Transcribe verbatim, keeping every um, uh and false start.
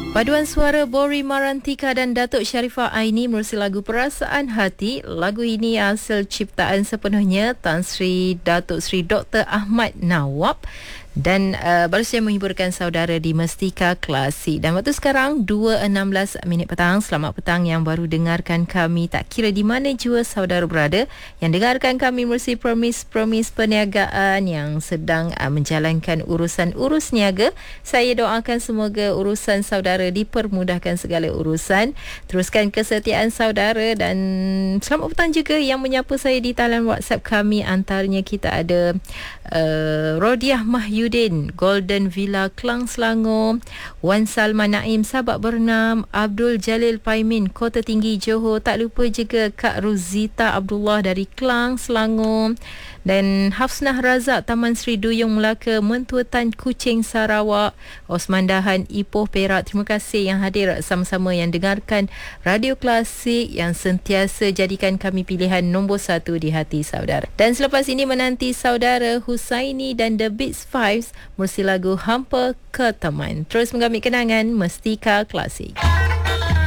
Paduan suara Bori Marantika dan Datuk Sharifah Aini menerusi lagu Perasaan Hati. Lagu ini hasil ciptaan sepenuhnya Tan Sri Datuk Sri Doktor Ahmad Nawab. Dan uh, baru saja menghiburkan saudara di Mestika Klasik. Dan waktu sekarang dua enam belas minit petang. Selamat petang yang baru dengarkan kami, tak kira di mana jua saudara berada, yang dengarkan kami melalui Promis-Promis Perniagaan yang sedang uh, menjalankan urusan urus niaga. Saya doakan semoga urusan saudara dipermudahkan segala urusan. Teruskan kesetiaan saudara dan selamat petang juga yang menyapa saya di talian WhatsApp kami. Antaranya kita ada uh, Rodiah Mahyudin, Golden Villa Klang Selangor, Wan Salman Naim Sabak Bernam, Abdul Jalil Paimin Kota Tinggi Johor, tak lupa juga Kak Ruzita Abdullah dari Klang Selangor, dan Hafsnah Razak Taman Sri Duyung Melaka, Mentuatan Kuching Sarawak, Osman Dahan Ipoh Perak. Terima kasih yang hadir sama-sama yang dengarkan Radio Klasik yang sentiasa jadikan kami pilihan nombor satu di hati saudara. Dan selepas ini menanti saudara Husaini dan The Beats Five melalui lagu Hampa ke Taman. Terus mengambil kenangan Mestika Klasik.